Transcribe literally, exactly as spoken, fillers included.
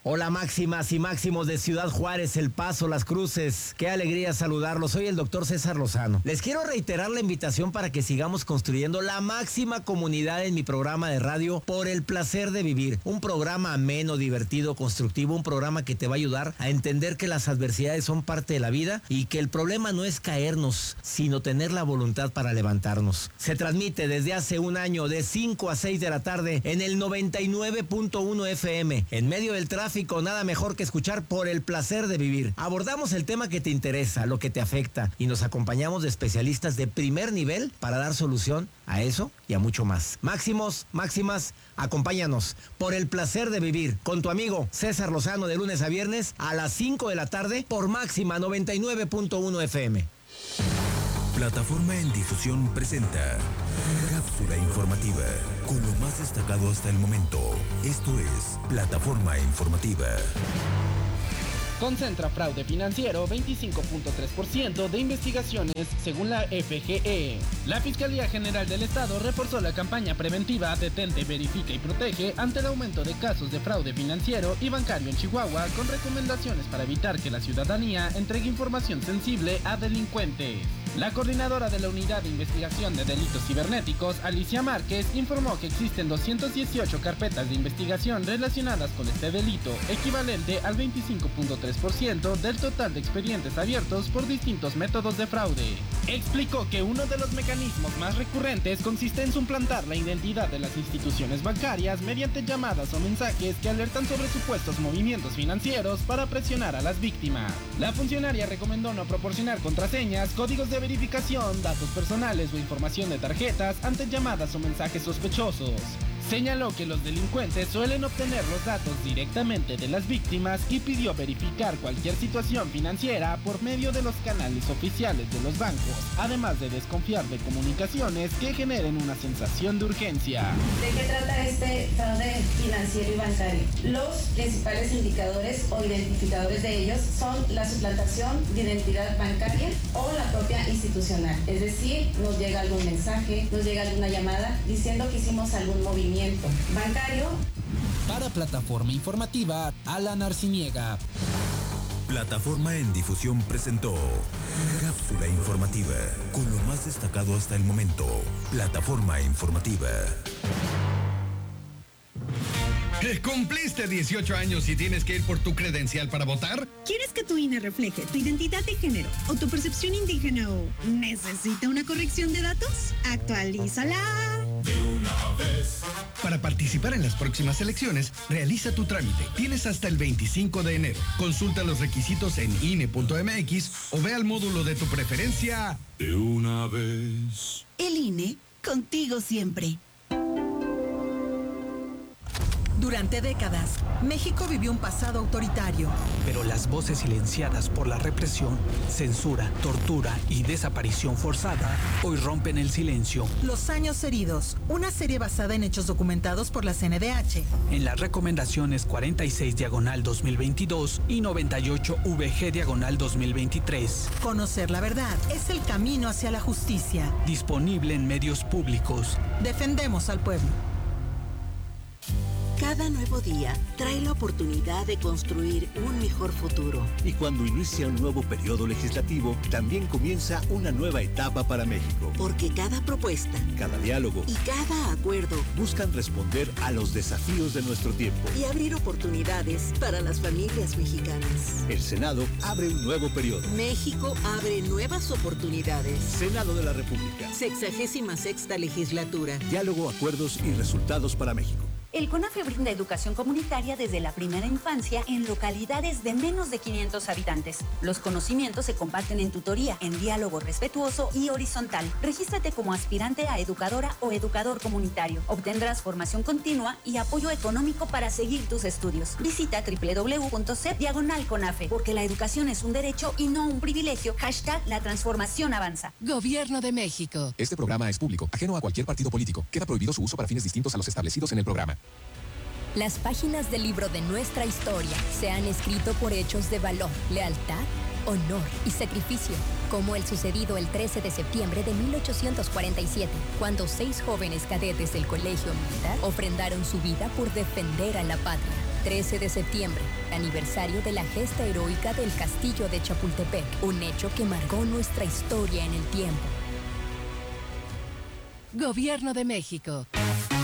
Hola máximas y máximos de Ciudad Juárez, El Paso, Las Cruces. Qué alegría saludarlos. Soy el doctor César Lozano. Les quiero reiterar la invitación para que sigamos construyendo la máxima comunidad en mi programa de radio Por el Placer de Vivir. Un programa ameno, divertido, constructivo, un programa que te va a ayudar a entender que las adversidades son parte de la vida y que el problema no es caernos, sino tener la voluntad para levantarnos. Se transmite desde hace un año de cinco a seis de la tarde en el noventa y nueve punto uno F M. En medio del tráfico, nada mejor que escuchar Por el Placer de Vivir. Abordamos el tema que te interesa, lo que te afecta, y nos acompañamos de especialistas de primer nivel para dar solución a eso y a mucho más. Máximos, máximas, acompáñanos. Por el Placer de Vivir, con tu amigo César Lozano, de lunes a viernes a las cinco de la tarde por Máxima noventa y nueve punto uno F M. Plataforma en Difusión presenta Cápsula Informativa, con lo más destacado hasta el momento. Esto es Plataforma Informativa. Concentra fraude financiero veinticinco punto tres por ciento de investigaciones según la F G E. La Fiscalía General del Estado reforzó la campaña preventiva Detente, Verifica y Protege ante el aumento de casos de fraude financiero y bancario en Chihuahua, con recomendaciones para evitar que la ciudadanía entregue información sensible a delincuentes. La coordinadora de la Unidad de Investigación de Delitos Cibernéticos, Alicia Márquez, informó que existen doscientas dieciocho carpetas de investigación relacionadas con este delito, equivalente al veinticinco punto tres por ciento del total de expedientes abiertos por distintos métodos de fraude. Explicó que uno de los mecanismos más recurrentes consiste en suplantar la identidad de las instituciones bancarias mediante llamadas o mensajes que alertan sobre supuestos movimientos financieros para presionar a las víctimas. La funcionaria recomendó no proporcionar contraseñas, códigos de verificación, datos personales o información de tarjetas ante llamadas o mensajes sospechosos. Señaló que los delincuentes suelen obtener los datos directamente de las víctimas y pidió verificar cualquier situación financiera por medio de los canales oficiales de los bancos, además de desconfiar de comunicaciones que generen una sensación de urgencia. ¿De qué trata este fraude financiero y bancario? Los principales indicadores o identificadores de ellos son la suplantación de identidad bancaria o la propia institucional. Es decir, nos llega algún mensaje, nos llega alguna llamada diciendo que hicimos algún movimiento bancario. Para Plataforma Informativa, Alan Arciniega. Plataforma en Difusión presentó Cápsula Informativa, con lo más destacado hasta el momento. Plataforma Informativa. ¿Cumpliste dieciocho años y tienes que ir por tu credencial para votar? ¿Quieres que tu I N E refleje tu identidad de género o tu percepción indígena o necesita una corrección de datos? ¡Actualízala! De una vez. Para participar en las próximas elecciones, realiza tu trámite. Tienes hasta el veinticinco de enero. Consulta los requisitos en I N E punto M X o ve al módulo de tu preferencia. De una vez. El I N E, contigo siempre. Durante décadas, México vivió un pasado autoritario. Pero las voces silenciadas por la represión, censura, tortura y desaparición forzada hoy rompen el silencio. Los años heridos, una serie basada en hechos documentados por la C N D H. En las recomendaciones cuarenta y seis diagonal dos mil veintidós y noventa y ocho V G diagonal dos mil veintitrés. Conocer la verdad es el camino hacia la justicia. Disponible en medios públicos. Defendemos al pueblo. Cada nuevo día trae la oportunidad de construir un mejor futuro. Y cuando inicia un nuevo periodo legislativo, también comienza una nueva etapa para México. Porque cada propuesta, cada diálogo y cada acuerdo buscan responder a los desafíos de nuestro tiempo y abrir oportunidades para las familias mexicanas. El Senado abre un nuevo periodo. México abre nuevas oportunidades. Senado de la República. Sexagésima sexta legislatura. Diálogo, acuerdos y resultados para México. El CONAFE brinda educación comunitaria desde la primera infancia en localidades de menos de quinientos habitantes. Los conocimientos se comparten en tutoría, en diálogo respetuoso y horizontal. Regístrate como aspirante a educadora o educador comunitario. Obtendrás formación continua y apoyo económico para seguir tus estudios. Visita doble u doble u doble u punto c diagonal CONAFE, porque la educación es un derecho y no un privilegio. Hashtag la transformación avanza. Gobierno de México. Este programa es público, ajeno a cualquier partido político. Queda prohibido su uso para fines distintos a los establecidos en el programa. Las páginas del libro de nuestra historia se han escrito por hechos de valor, lealtad, honor y sacrificio, como el sucedido el trece de septiembre de mil ochocientos cuarenta y siete, cuando seis jóvenes cadetes del Colegio Militar ofrendaron su vida por defender a la patria. trece de septiembre, aniversario de la gesta heroica del Castillo de Chapultepec, un hecho que marcó nuestra historia en el tiempo. Gobierno de México.